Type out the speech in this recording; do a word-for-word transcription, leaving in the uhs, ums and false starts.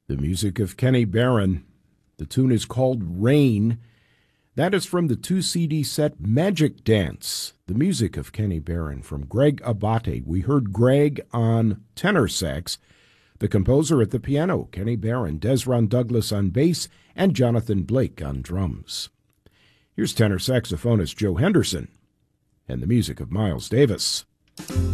The music of Kenny Barron. The tune is called Rain. That is from the two C D set Magic Dance. The music of Kenny Barron from Greg Abate. We heard Greg on tenor sax, the composer at the piano, Kenny Barron, Desron Douglas on bass, and Jonathan Blake on drums. Here's tenor saxophonist Joe Henderson and the music of Miles Davis.